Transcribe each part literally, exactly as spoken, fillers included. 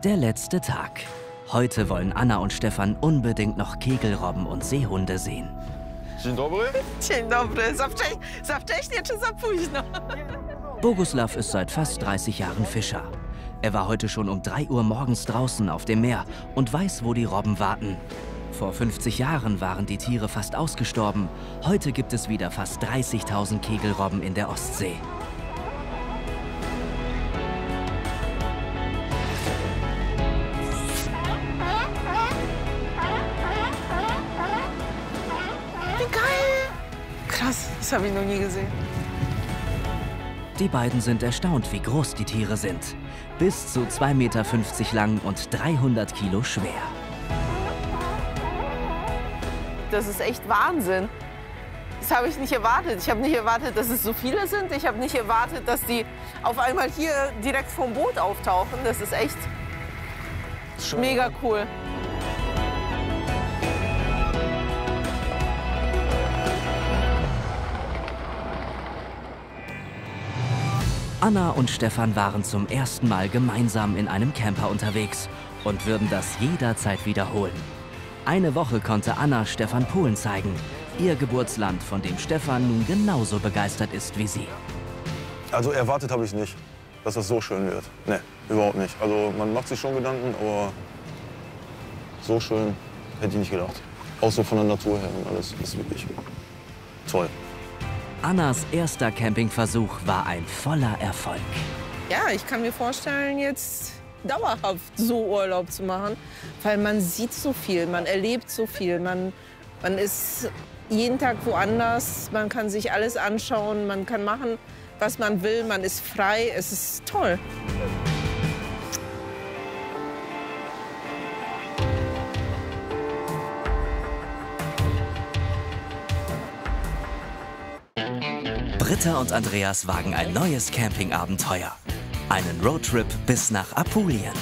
Der letzte Tag. Heute wollen Anna und Stefan unbedingt noch Kegelrobben und Seehunde sehen. Dzień dobry. Dzień dobry. Za wcześnie, za wcześnie czy za późno? Boguslav ist seit fast dreißig Jahren Fischer. Er war heute schon um drei Uhr morgens draußen auf dem Meer und weiß, wo die Robben warten. Vor fünfzig Jahren waren die Tiere fast ausgestorben. Heute gibt es wieder fast dreißigtausend Kegelrobben in der Ostsee. Wie geil! Krass, das habe ich noch nie gesehen. Die beiden sind erstaunt, wie groß die Tiere sind. Bis zu zwei Meter fünfzig lang und dreihundert Kilo schwer. Das ist echt Wahnsinn. Das habe ich nicht erwartet. Ich habe nicht erwartet, dass es so viele sind. Ich habe nicht erwartet, dass die auf einmal hier direkt vom Boot auftauchen. Das ist echt Schön. mega cool. Anna und Stefan waren zum ersten Mal gemeinsam in einem Camper unterwegs und würden das jederzeit wiederholen. Eine Woche konnte Anna Stefan Polen zeigen, ihr Geburtsland, von dem Stefan nun genauso begeistert ist wie sie. Also erwartet habe ich nicht, dass das so schön wird. Nee, überhaupt nicht. Also man macht sich schon Gedanken, aber so schön hätte ich nicht gedacht. Auch so von der Natur her und alles ist wirklich toll. Annas erster Campingversuch war ein voller Erfolg. Ja, ich kann mir vorstellen, jetzt dauerhaft so Urlaub zu machen, weil man sieht so viel, man erlebt so viel, man, man ist jeden Tag woanders, man kann sich alles anschauen, man kann machen, was man will, man ist frei, es ist toll. Britta und Andreas wagen ein neues Campingabenteuer. Einen Roadtrip bis nach Apulien.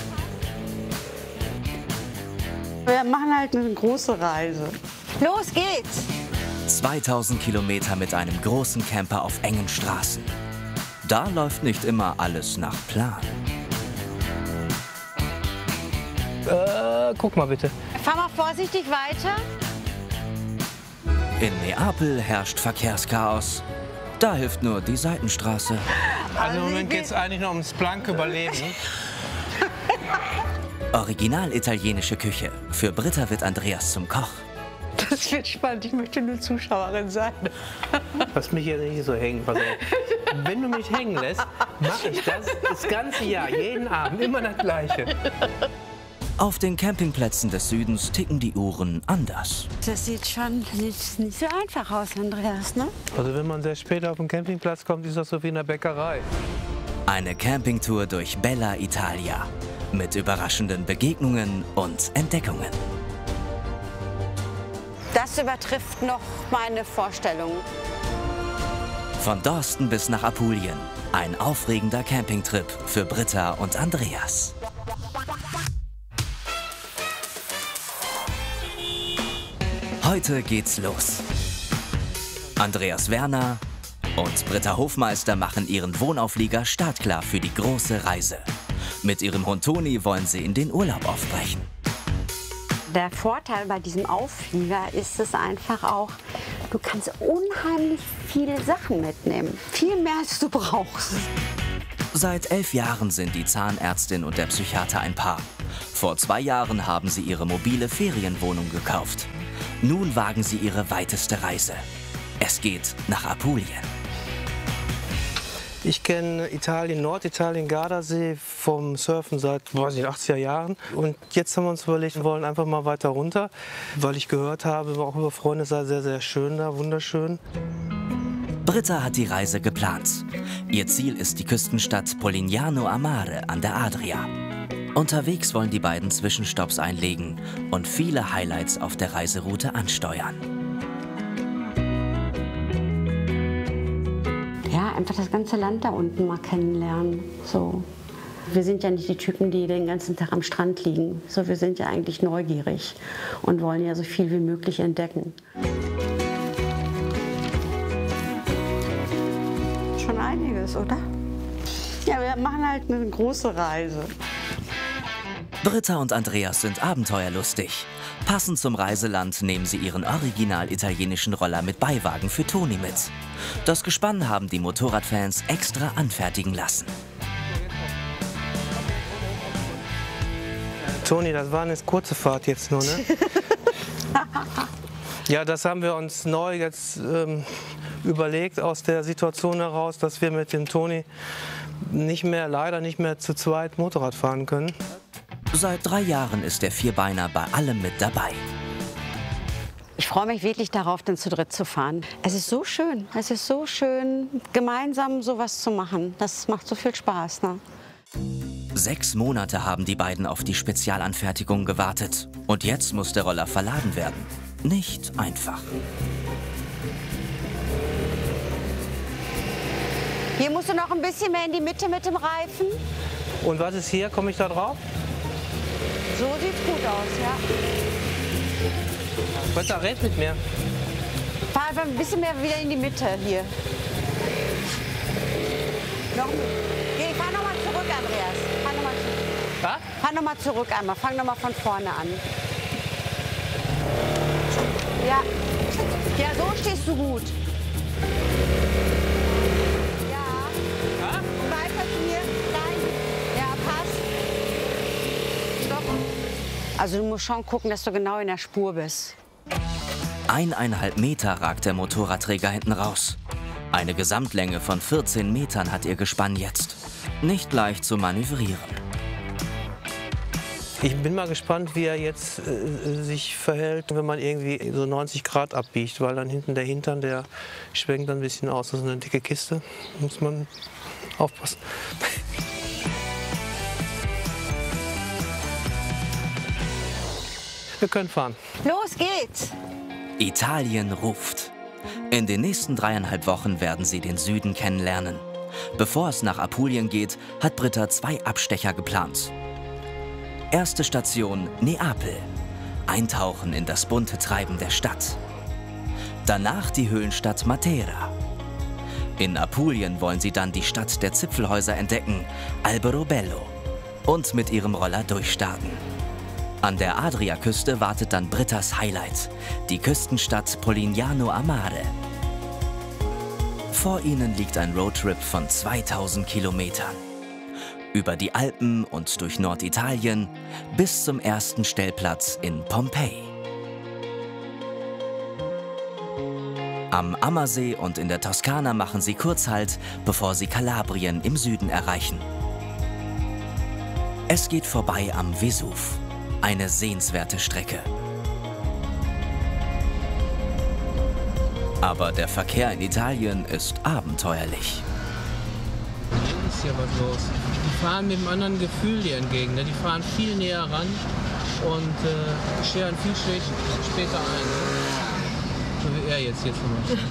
Wir machen halt eine große Reise. Los geht's! zweitausend Kilometer mit einem großen Camper auf engen Straßen. Da läuft nicht immer alles nach Plan. Äh, guck mal bitte. Fahr mal vorsichtig weiter. In Neapel herrscht Verkehrschaos. Da hilft nur die Seitenstraße. Also im Moment geht es eigentlich noch ums blanke Überleben. Original italienische Küche. Für Britta wird Andreas zum Koch. Das wird spannend, ich möchte nur Zuschauerin sein. Lass mich hier nicht so hängen. Pass auf. Wenn du mich hängen lässt, mache ich das das ganze Jahr, jeden Abend, immer das Gleiche. Auf den Campingplätzen des Südens ticken die Uhren anders. Das sieht schon nicht, nicht so einfach aus, Andreas, ne? Also wenn man sehr spät auf den Campingplatz kommt, ist das so wie in der Bäckerei. Eine Campingtour durch Bella Italia. Mit überraschenden Begegnungen und Entdeckungen. Das übertrifft noch meine Vorstellungen. Von Dorsten bis nach Apulien. Ein aufregender Campingtrip für Britta und Andreas. Heute geht's los. Andreas Werner und Britta Hofmeister machen ihren Wohnauflieger startklar für die große Reise. Mit ihrem Hund Toni wollen sie in den Urlaub aufbrechen. Der Vorteil bei diesem Auflieger ist es einfach auch, du kannst unheimlich viele Sachen mitnehmen. Viel mehr, als du brauchst. Seit elf Jahren sind die Zahnärztin und der Psychiater ein Paar. Vor zwei Jahren haben sie ihre mobile Ferienwohnung gekauft. Nun wagen sie ihre weiteste Reise. Es geht nach Apulien. Ich kenne Italien, Norditalien, Gardasee vom Surfen seit weiß ich, achtziger Jahren. Und jetzt haben wir uns überlegt, wir wollen einfach mal weiter runter, weil ich gehört habe, auch über Freunde, es sei sehr, sehr schön da, wunderschön. Britta hat die Reise geplant. Ihr Ziel ist die Küstenstadt Polignano a Mare an der Adria. Unterwegs wollen die beiden Zwischenstopps einlegen und viele Highlights auf der Reiseroute ansteuern. Ja, einfach das ganze Land da unten mal kennenlernen. So. Wir sind ja nicht die Typen, die den ganzen Tag am Strand liegen. So, wir sind ja eigentlich neugierig und wollen ja so viel wie möglich entdecken. Schon einiges, oder? Ja, wir machen halt eine große Reise. Britta und Andreas sind abenteuerlustig. Passend zum Reiseland nehmen sie ihren original italienischen Roller mit Beiwagen für Toni mit. Das Gespann haben die Motorradfans extra anfertigen lassen. Toni, das war eine kurze Fahrt jetzt nur, ne? Ja, das haben wir uns neu jetzt ähm, überlegt aus der Situation heraus, dass wir mit dem Toni nicht mehr, leider nicht mehr zu zweit Motorrad fahren können. Seit drei Jahren ist der Vierbeiner bei allem mit dabei. Ich freue mich wirklich darauf, dann zu dritt zu fahren. Es ist so schön, es ist so schön, gemeinsam sowas zu machen. Das macht so viel Spaß, ne? Sechs Monate haben die beiden auf die Spezialanfertigung gewartet. Und jetzt muss der Roller verladen werden. Nicht einfach. Hier musst du noch ein bisschen mehr in die Mitte mit dem Reifen. Und was ist hier? Komme ich da drauf? So sieht's gut aus, ja. Britta, red mit mir. Fahr einfach ein bisschen mehr wieder in die Mitte hier. Noch, geh, fahr nochmal zurück, Andreas. Fahr nochmal zurück. Was? Fahr nochmal zurück einmal. Fang nochmal von vorne an. Ja. Ja, so stehst du gut. Ja. Ja? Weiter zu mir. Nein. Ja, passt. Stopp. Also du musst schon gucken, dass du genau in der Spur bist. Eineinhalb Meter ragt der Motorradträger hinten raus. Eine Gesamtlänge von vierzehn Metern hat ihr Gespann jetzt. Nicht leicht zu manövrieren. Ich bin mal gespannt, wie er jetzt äh, sich verhält, wenn man irgendwie so neunzig Grad abbiegt, weil dann hinten der Hintern, der schwenkt dann ein bisschen aus. Das ist eine dicke Kiste, muss man aufpassen. Wir können fahren. Los geht's! Italien ruft. In den nächsten dreieinhalb Wochen werden sie den Süden kennenlernen. Bevor es nach Apulien geht, hat Britta zwei Abstecher geplant. Erste Station Neapel. Eintauchen in das bunte Treiben der Stadt. Danach die Höhlenstadt Matera. In Apulien wollen sie dann die Stadt der Zipfelhäuser entdecken, Alberobello. Und mit ihrem Roller durchstarten. An der Adriaküste wartet dann Brittas Highlight, die Küstenstadt Polignano a Mare. Vor ihnen liegt ein Roadtrip von zweitausend Kilometern. Über die Alpen und durch Norditalien bis zum ersten Stellplatz in Pompeji. Am Ammersee und in der Toskana machen sie Kurzhalt, bevor sie Kalabrien im Süden erreichen. Es geht vorbei am Vesuv. Eine sehenswerte Strecke. Aber der Verkehr in Italien ist abenteuerlich. Hier ist ja was los. Die fahren mit einem anderen Gefühl dir entgegen. Ne? Die fahren viel näher ran und äh, scheren viel später ein. Ne? So wie er jetzt hier zum Beispiel.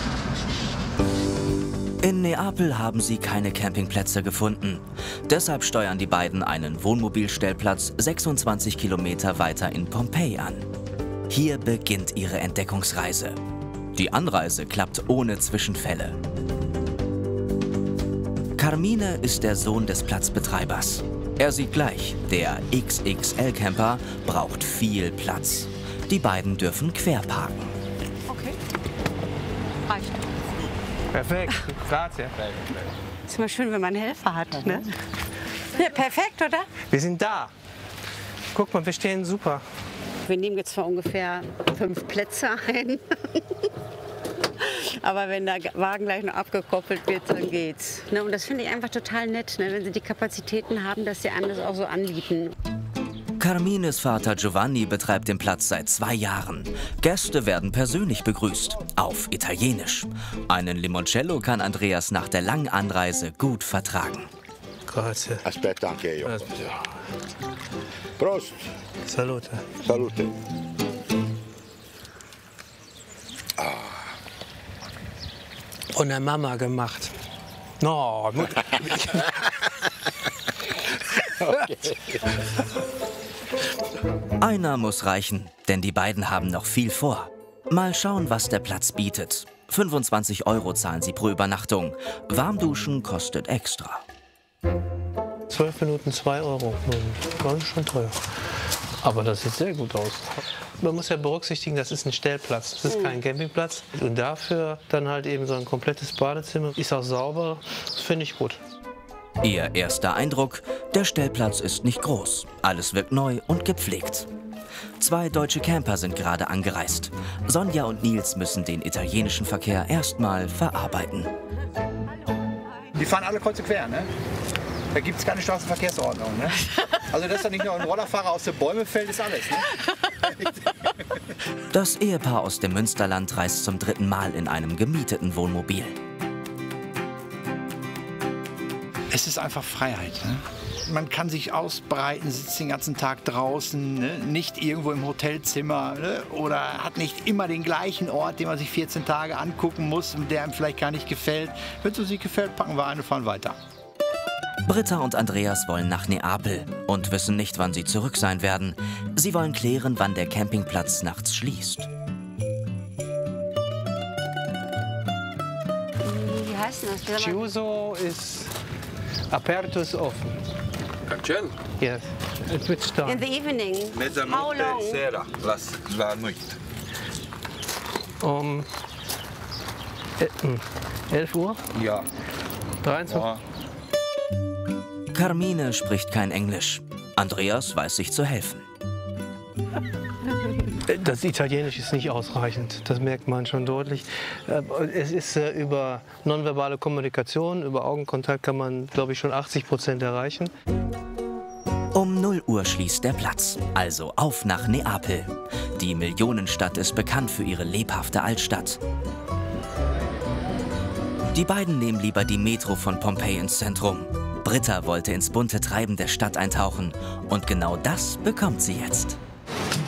In Neapel haben sie keine Campingplätze gefunden. Deshalb steuern die beiden einen Wohnmobilstellplatz sechsundzwanzig Kilometer weiter in Pompeji an. Hier beginnt ihre Entdeckungsreise. Die Anreise klappt ohne Zwischenfälle. Carmine ist der Sohn des Platzbetreibers. Er sieht gleich, der X X L-Camper braucht viel Platz. Die beiden dürfen querparken. Okay. Reicht. Perfekt, grazie. Ist immer schön, wenn man einen Helfer hat, ne? Ja, perfekt, oder? Wir sind da. Guck mal, wir stehen super. Wir nehmen jetzt zwar ungefähr fünf Plätze ein. Aber wenn der Wagen gleich noch abgekoppelt wird, dann geht's. Ne? Und das finde ich einfach total nett, ne? Wenn sie die Kapazitäten haben, dass sie einem das auch so anbieten. Carmines Vater Giovanni betreibt den Platz seit zwei Jahren. Gäste werden persönlich begrüßt, auf Italienisch. Einen Limoncello kann Andreas nach der langen Anreise gut vertragen. Grazie. Aspetta anche io. Prost. Salute. Salute. Von der Mama gemacht. No. Okay. Einer muss reichen, denn die beiden haben noch viel vor. Mal schauen, was der Platz bietet. fünfundzwanzig Euro zahlen sie pro Übernachtung. Warmduschen kostet extra. zwölf Minuten zwei Euro. Das ist schon teuer. Aber das sieht sehr gut aus. Man muss ja berücksichtigen, das ist ein Stellplatz, das ist kein Campingplatz. Und dafür dann halt eben so ein komplettes Badezimmer. Ist auch sauber, das finde ich gut. Ihr erster Eindruck, der Stellplatz ist nicht groß. Alles wirkt neu und gepflegt. Zwei deutsche Camper sind gerade angereist. Sonja und Nils müssen den italienischen Verkehr erstmal verarbeiten. Die fahren alle kreuz und quer, ne? Da gibt es keine Straßenverkehrsordnung, ne? Also dass da nicht nur ein Rollerfahrer aus den Bäumen fällt, ist alles, ne? Das Ehepaar aus dem Münsterland reist zum dritten Mal in einem gemieteten Wohnmobil. Es ist einfach Freiheit, ne? Man kann sich ausbreiten, sitzt den ganzen Tag draußen, ne? Nicht irgendwo im Hotelzimmer, ne? Oder hat nicht immer den gleichen Ort, den man sich vierzehn Tage angucken muss und der einem vielleicht gar nicht gefällt. Wenn es uns nicht gefällt, packen wir ein und fahren weiter. Britta und Andreas wollen nach Neapel und wissen nicht, wann sie zurück sein werden. Sie wollen klären, wann der Campingplatz nachts schließt. Wie heißt denn das? Chiuso ist aperto ist offen. Cancello? Yes. At which time? In the evening. How long? sera, la, la noite. Um elf Uhr? Ja. dreiundzwanzig? Ja. Carmine spricht kein Englisch. Andreas weiß sich zu helfen. Das Italienisch ist nicht ausreichend, das merkt man schon deutlich. Es ist äh, über nonverbale Kommunikation, über Augenkontakt kann man, glaube ich, schon achtzig Prozent erreichen. Um null Uhr schließt der Platz, also auf nach Neapel. Die Millionenstadt ist bekannt für ihre lebhafte Altstadt. Die beiden nehmen lieber die Metro von Pompeji ins Zentrum. Britta wollte ins bunte Treiben der Stadt eintauchen und genau das bekommt sie jetzt.